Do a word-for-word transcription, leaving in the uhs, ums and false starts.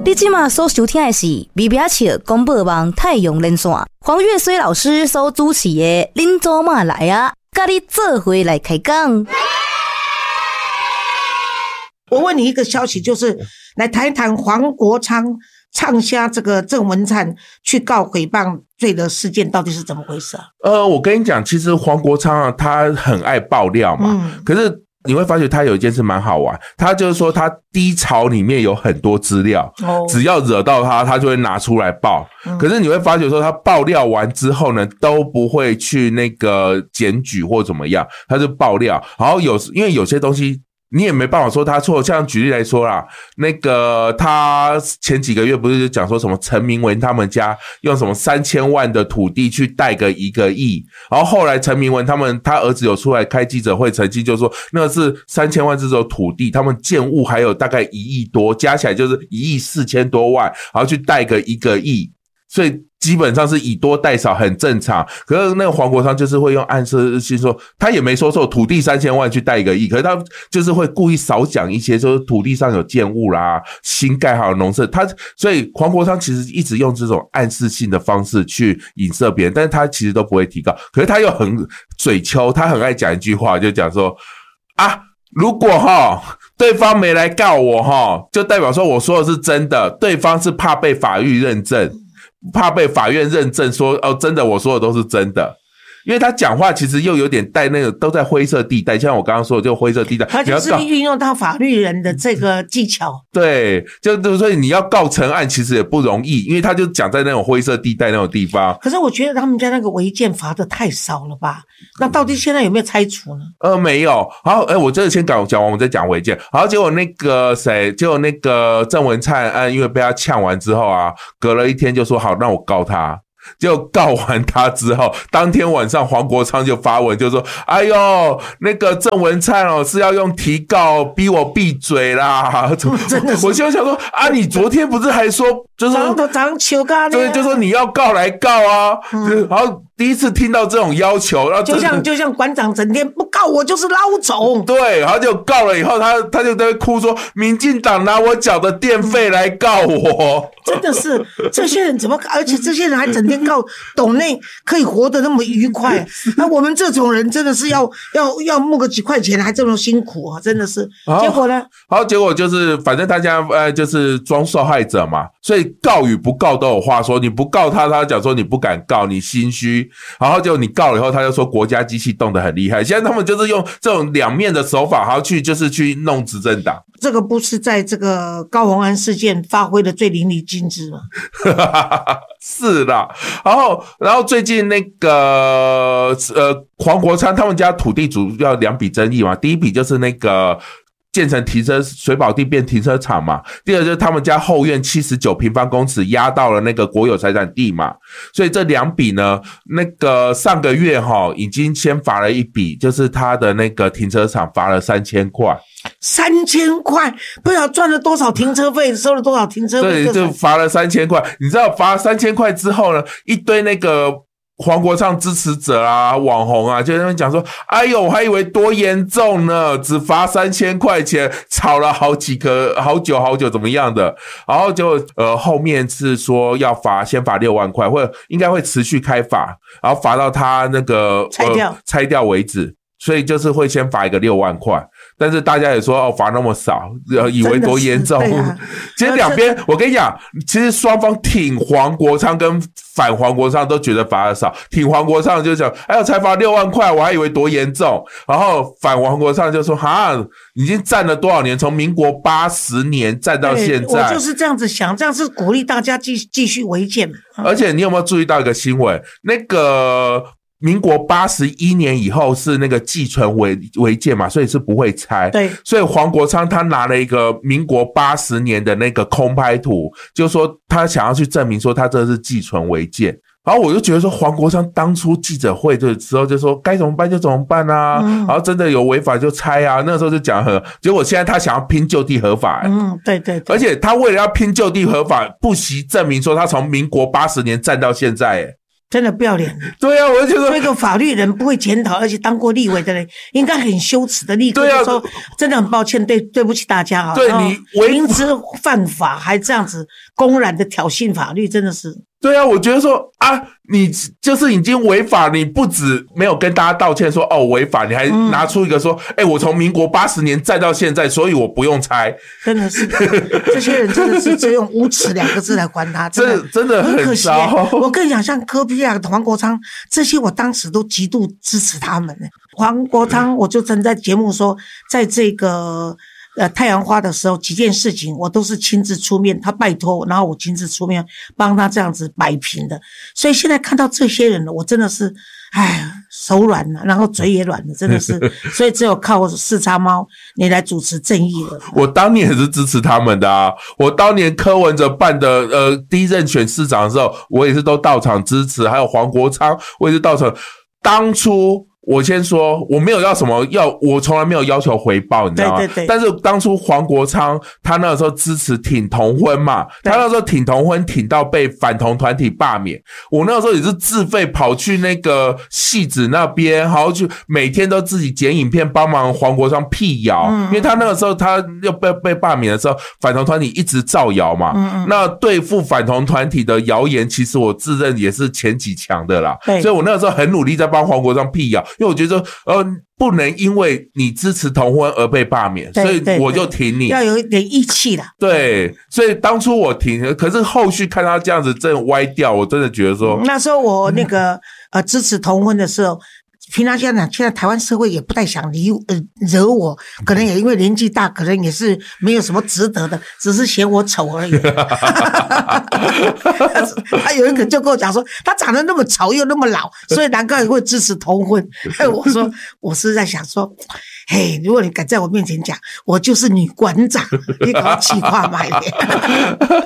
你现在所收听的是微表笑广播网太阳连线，黄月水老师所主持的恁祖妈来啊，跟你做伙来开讲。 我问你一个消息，就是来谈一谈黄国昌唱瞎这个郑文灿去告诽谤罪的事件到底是怎么回事啊？ 呃，我跟你讲，其实黄国昌啊，他很爱爆料嘛，嗯、可是你会发觉他有一件事蛮好玩，他就是说他低潮里面有很多资料，哦、只要惹到他，他就会拿出来爆。嗯、可是你会发觉说他爆料完之后呢，都不会去那个检举或怎么样，他就爆料。然后有因为有些东西你也没办法说他错，像举例来说啦，那个他前几个月不是就讲说什么陈明文他们家用什么三千万的土地去贷个一个亿，然后后来陈明文他们他儿子有出来开记者会澄清，就说那个是三千万这种土地，他们建物还有大概一亿多，加起来就是一亿四千多万，然后去贷个一个亿，所以基本上是以多贷少，很正常。可是那个黄国昌就是会用暗示性说，他也没说错，土地三千万去贷一个亿，可是他就是会故意少讲一些，就是土地上有建物啦，新盖好的农舍，他所以黄国昌其实一直用这种暗示性的方式去影射别人，但是他其实都不会提告。可是他又很嘴秋，他很爱讲一句话，就讲说啊，如果齁对方没来告我齁，就代表说我说的是真的，对方是怕被法律认证。怕被法院认证说哦，真的我说的都是真的，因为他讲话其实又有点带那个都在灰色地带，像我刚刚说的就灰色地带， 他就是运用到法律人的这个技巧。 对，就所以你要告成案其实也不容易，因为他就讲在那种灰色地带那种地方。 可是我觉得他们家那个违建罚的太少了吧？那到底现在有没有拆除呢？ 呃，没有。好，哎，我这个先讲讲完，我们再讲违建。好，结果那个谁，结果那个郑文灿案，因为被他呛完之后啊，隔了一天就说好，让我告他。就告完他之后，当天晚上黄国昌就发文就说，哎呦，那个郑文灿哦是要用提告逼我闭嘴啦。真的是，我就想说啊，你昨天不是还说就是早上早上干对，就说你要告来告啊，嗯、然后第一次听到这种要求，然后就像就像馆长整天不告我就是捞走， 对，然后就告了以后，他他就在哭说，民进党拿我缴的电费来告我， 真的是这些人怎么，而且这些人还整天告斗内可以活得那么愉快，那我们这种人真的是要要要募个几块钱还这么辛苦啊，真的是。结果呢？ 好，结果就是反正大家呃就是装受害者嘛，所以告与不告都有话说，你不告他，他讲说你不敢告，你心虚。然后就你告了以后，他就说国家机器动得很厉害。现在他们就是用这种两面的手法，然后去就是去弄执政党。 这个不是在这个高虹安事件发挥的最淋漓尽致吗？ 是啦，然后然后最近那个呃黄国昌他们家土地主要两笔争议嘛，第一笔就是那个建成停车水保地变停车场嘛，第二就是他们家后院七十九平方公尺压到了那个国有财产地嘛，所以这两笔呢，那个上个月齁已经先罚了一笔，就是他的那个停车场罚了三千块。 三千块，不知道赚了多少停车费，收了多少停车费， 对，就罚了三千块。你知道罚三千块之后呢，一堆那个黄国昌支持者啊、网红啊，就在那边讲说：“哎呦，我还以为多严重呢，只罚三千块钱，吵了好几个、好久好久，怎么样的？”然后就呃后面是说要罚，先罚六万块，或者应该会持续开罚，然后罚到他那个拆掉、 呃、拆掉为止。所以就是会先罚一个六万块，但是大家也说哦罚那么少，以为多严重。啊、其实两边我跟你讲，其实双方挺黄国昌跟反黄国昌都觉得罚的少，挺黄国昌就讲，哎呦才罚六万块，我还以为多严重。然后反黄国昌就说，哈，已经站了多少年，从民国八十年站到现在。 我就是这样子想，这样是鼓励大家继继续违建。 而且你有没有注意到一个新闻？那个。民国八十一年以后是那个寄存违违建嘛，所以是不会拆。 对， 所以黄国昌他拿了一个民国八十年的那个空拍图，就说他想要去证明说他这是寄存违建。然后我就觉得说黄国昌当初记者会的时候就说该怎么办就怎么办啊，嗯、然后真的有违法就拆啊，那时候就讲很，结果现在他想要拼就地合法、欸， 嗯，对对对， 而且他为了要拼就地合法，不惜证明说他从民国八十年站到现在、欸， 真的不要脸。 对啊，我就觉得这个法律人不会检讨，而且当过立委的人应该很羞耻的立刻就说、啊、真的很抱歉，对对不起大家哈。 对你明知犯法还这样子公然的挑衅法律，真的是。 对啊，我觉得说啊，你就是已经违法，你不止没有跟大家道歉说哦违法，你还拿出一个说，哎、嗯，我从民国八十年站到现在，所以我不用拆。真的是， 这些人真的是只用无耻两个字来还他，真的真的很可惜、欸。我跟你讲，像柯 P 啊、黄国昌这些，我当时都极度支持他们、欸。黄国昌，我就曾在节目说，在这个。呃，太阳花的时候几件事情我都是亲自出面，他拜托我，然后我亲自出面帮他这样子摆平的。所以现在看到这些人了，我真的是，哎，手软了，然后嘴也软了，真的是。所以只有靠四叉猫你来主持正义了。 我当年也是支持他们的啊，我当年柯文哲办的呃第一任选市长的时候，我也是都到场支持，还有黄国昌，我也是到场。当初。我先说，我没有要什么要，我从来没有要求回报，你知道吗？ 对对对。 但是当初黄国昌他那个时候支持挺同婚嘛，他那时候挺同婚挺到被反同团体罢免，我那个时候也是自费跑去那个汐止那边，然后去每天都自己剪影片帮忙黄国昌辟谣，嗯、因为他那个时候他要被被罢免的时候，反同团体一直造谣嘛，嗯嗯那对付反同团体的谣言，其实我自认也是前几强的啦，所以我那个时候很努力在帮黄国昌辟谣。因为我觉得说，呃，不能因为你支持同婚而被罢免，所以我就挺你， 要有一点义气啦。 对，所以当初我挺，可是后续看他这样子真歪掉，我真的觉得说， 嗯、那时候我那个、嗯、呃支持同婚的时候。平常现在现在台湾社会也不太想理呃惹我，可能也因为年纪大，可能也是没有什么值得的，只是嫌我丑而已。他有一个就跟我讲说，他长得那么丑又那么老，所以难怪会支持同婚。我说我是在想说，嘿，如果你敢在我面前讲，我就是女馆长，你给我气垮买的。